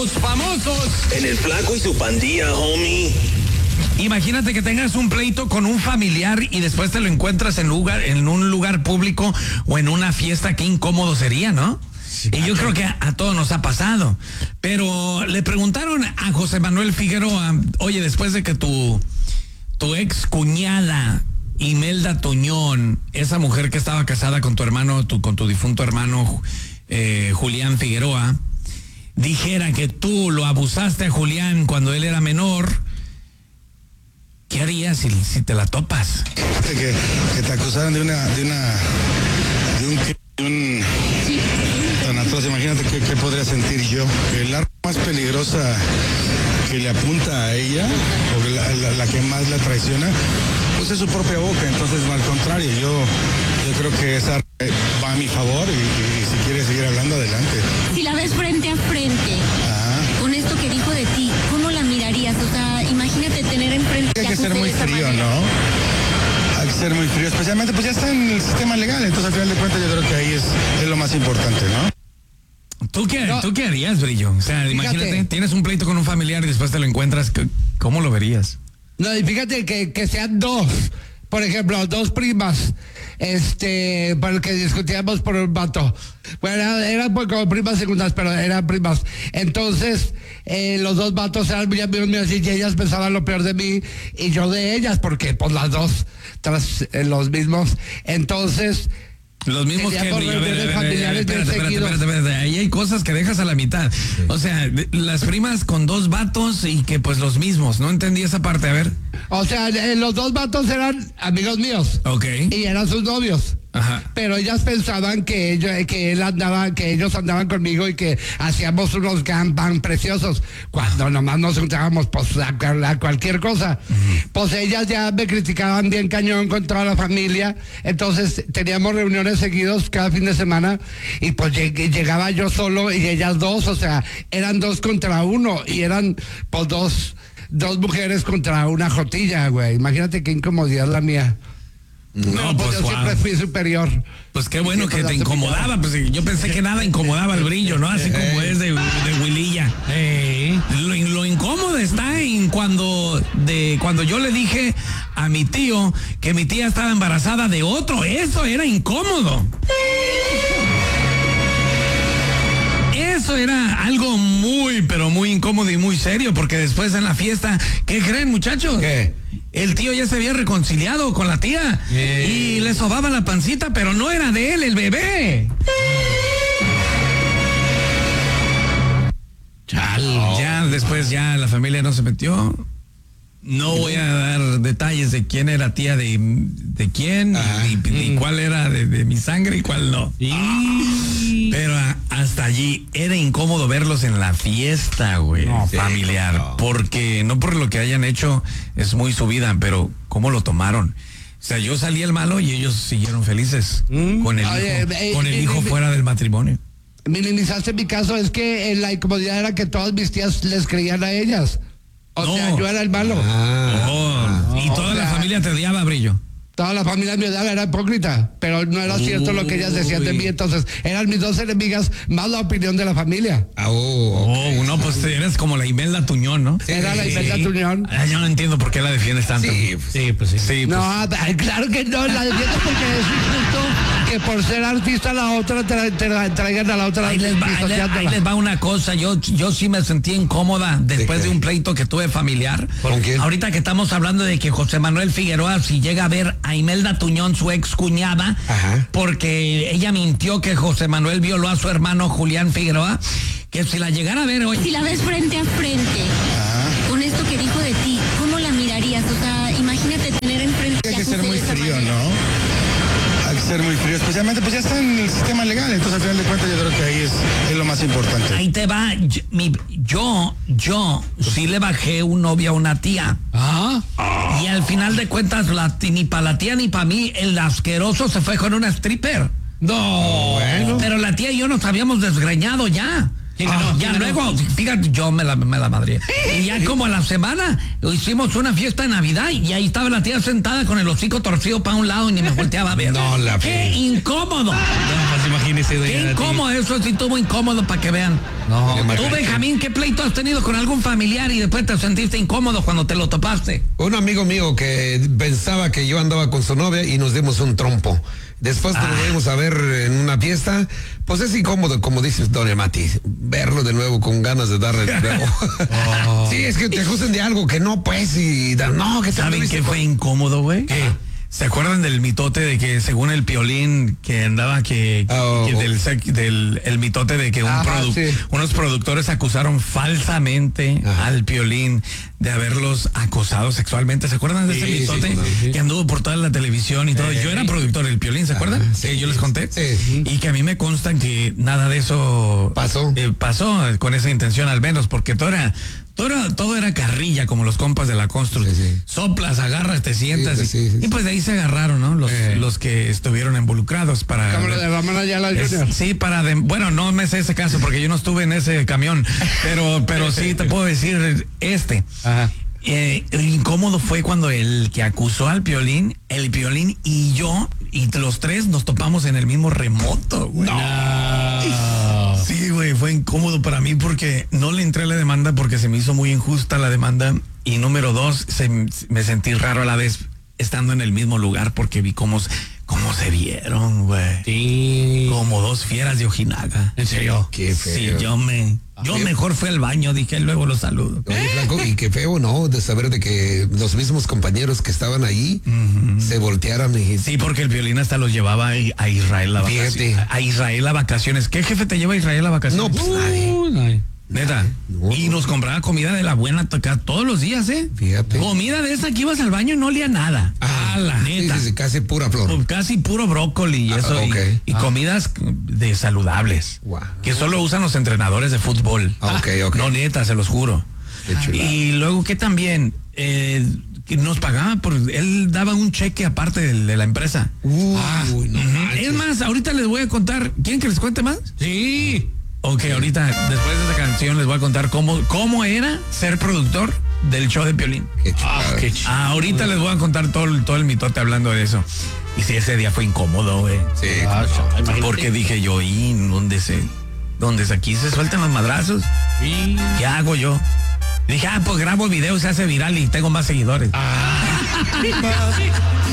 Los famosos. En el Flaco y su pandilla, homie. Imagínate que tengas un pleito con un familiar y después te lo encuentras en un lugar público o en una fiesta. Qué incómodo sería, ¿no? Sí, y yo creo que a todos nos ha pasado. Pero le preguntaron a José Manuel Figueroa, oye, después de que tu ex cuñada Imelda Tuñón, esa mujer que estaba casada con tu hermano, con tu difunto hermano Julián Figueroa, dijera que tú lo abusaste a Julián cuando él era menor, ¿qué harías si te la topas? Que te acusaran de un tan atroz. Imagínate qué podría sentir yo. El arma más peligrosa que le apunta a ella, o la que más la traiciona, pues es su propia boca. Entonces, al contrario, yo creo que esa va a mi favor y si quiere seguir hablando, adelante. Si la ves frente a frente, con esto que dijo de ti, ¿cómo la mirarías? O sea, imagínate tener enfrente. Hay que ser muy frío, ¿no? Hay que ser muy frío, especialmente pues ya está en el sistema legal, entonces al final de cuentas yo creo que ahí es lo más importante, ¿no? ¿Tú qué harías, Brillo? O sea, imagínate, tienes un pleito con un familiar y después te lo encuentras, ¿cómo lo verías? No, y fíjate que sean dos, por ejemplo, dos primas, por el que discutíamos por un vato. Bueno, eran como primas segundas, pero eran primas. Entonces, los dos vatos eran muy amigos míos y ellas pensaban lo peor de mí y yo de ellas, porque pues las dos tras los mismos. Entonces, los mismos que espérate, ahí hay cosas que dejas a la mitad. Sí. O sea, las primas con dos vatos y que pues los mismos, no entendí esa parte, a ver. O sea, los dos vatos eran amigos míos. Ok. Y eran sus novios. Ajá. Pero ellas pensaban que ellos andaban conmigo y que hacíamos unos gangbang preciosos cuando nomás nos juntábamos pues a cualquier cosa. Uh-huh. Pues ellas ya me criticaban bien cañón con toda la familia. Entonces teníamos reuniones seguidos cada fin de semana y pues llegaba yo solo y ellas dos, o sea, eran dos contra uno y eran pues dos mujeres contra una jotilla, güey. Imagínate qué incomodidad la mía. No, pues yo siempre fui superior. Pues qué bueno que te incomodaba, pues yo pensé que nada incomodaba al Brillo, ¿no? Así como es de Huililla. Lo incómodo está en cuando yo le dije a mi tío que mi tía estaba embarazada de otro, eso era incómodo. Eso era algo muy, pero muy incómodo y muy serio, porque después en la fiesta, ¿qué creen, muchachos? ¿Qué? El tío ya se había reconciliado con la tía y le sobaba la pancita, pero no era de él, el bebé. Ya después ya la familia no se metió. No voy a dar detalles de quién era tía de quién y cuál era de mi sangre y cuál no. Pero hasta allí era incómodo verlos en la fiesta, güey, familiar. Porque no por lo que hayan hecho es muy su vida, pero cómo lo tomaron. O sea, yo salí el malo y ellos siguieron felices con el hijo fuera del matrimonio. Minimizaste mi caso, es que la incomodidad era que todas mis tías les creían a ellas. O sea, yo era el malo. Y toda la familia te odiaba, Brillo. Toda la familia me odiaba, era hipócrita, pero no era cierto lo que ellas decían de mí, entonces eran mis dos enemigas, más la opinión de la familia. No, pues eres como la Imelda Tuñón, ¿no? Era la Imelda Tuñón. Yo no entiendo por qué la defiendes tanto. Sí. No, claro que no, la defiendo porque es injusto que por ser artista la otra traigan a la otra. Ahí les va una cosa, yo sí me sentí incómoda después de un pleito que tuve familiar. ¿Con quién? Ahorita que estamos hablando de que José Manuel Figueroa, si llega a ver a Imelda Tuñón, su ex cuñada, porque ella mintió que José Manuel violó a su hermano Julián Figueroa, que si la llegara a ver hoy. Si la ves frente a frente, con esto que dijo de ti, ¿cómo la mirarías? O sea, imagínate tener enfrente. Hay que ser muy frío, ¿no? Hay que ser muy frío, especialmente pues ya está en el sistema legal, entonces al final de cuentas yo creo que ahí es lo más importante. Ahí te va, yo sí le bajé un novio a una tía. Y al final de cuentas, ni para la tía ni para mí, el asqueroso se fue con una stripper. No, bueno. Pero la tía y yo nos habíamos desgreñado ya. Luego, fíjate, yo me la madré. Y ya como a la semana hicimos una fiesta de Navidad y ahí estaba la tía sentada con el hocico torcido para un lado y ni me volteaba a ver. ¡Qué incómodo! No, pues imagínate. Imagínese. Qué incómodo, eso sí estuvo incómodo para que vean. No, Tú, Benjamín, ¿qué pleito has tenido con algún familiar y después te sentiste incómodo cuando te lo topaste? Un amigo mío que pensaba que yo andaba con su novia y nos dimos un trompo. Después nos volvimos a ver en una fiesta. Pues es incómodo, como dices, Doña Mati, verlo de nuevo con ganas de darle de nuevo. Sí, es que te acusan de algo que no, pues, y no, que ¿Saben qué fue incómodo, güey? ¿Qué? ¿Se acuerdan del mitote de que según el Piolín que andaba del mitote de que unos productores acusaron falsamente al Piolín de haberlos acosado sexualmente? ¿Se acuerdan de ese mitote que anduvo por toda la televisión y todo? Yo era productor del Piolín, ¿se acuerdan? Yo les conté. Y que a mí me consta que nada de eso pasó con esa intención, al menos, porque todo era carrilla, como los compas de la constru. Soplas, agarras, te sientas. Y pues de ahí se agarraron, ¿no? Los que estuvieron involucrados para... Como lo de Ramón Ayala Jr. Sí, bueno, no me sé ese caso porque yo no estuve en ese camión, pero sí te puedo decir Ajá. Incómodo fue cuando el que acusó al Piolín, el Piolín y yo, y los tres nos topamos en el mismo remoto, güey. Sí, güey, fue incómodo para mí porque no le entré a la demanda porque se me hizo muy injusta la demanda. Y número 2, me sentí raro a la vez estando en el mismo lugar porque vi cómo se vieron, güey. Sí. Como dos fieras de Ojinaga. ¿En serio? Qué feo. Sí, yo mejor fui al baño, dije, luego los saludo. Oye, Flaco, y qué feo, ¿no? De saber de que los mismos compañeros que estaban ahí se voltearan y... Sí, porque el Piolín hasta los llevaba a Israel a vacaciones. Fíjate. A Israel a vacaciones. ¿Qué jefe te lleva a Israel a vacaciones? No, pues nadie. Neta. No. Y nos compraba comida de la buena acá todos los días, ¿eh? Fíjate. Comida de esa que ibas al baño y no olía nada. Neta. Sí, casi pura flor. Casi puro brócoli y eso. Okay. Y comidas de saludables. Wow. Que solo usan los entrenadores de fútbol. Ok. No, neta, se los juro. Qué chulada. Y luego que también que nos pagaba él daba un cheque aparte de la empresa. No Es más, ahorita les voy a contar. ¿Quieren que les cuente más? Sí. Ok, ahorita, después de esa canción, les voy a contar cómo era ser productor del show de Piolín. Qué chulada. Ahorita les voy a contar todo el mitote hablando de eso. Y sí, ese día fue incómodo, güey. Sí. Porque dije yo, ¿y dónde aquí se sueltan los madrazos? ¿Qué hago yo? Dije, pues grabo el video, se hace viral y tengo más seguidores.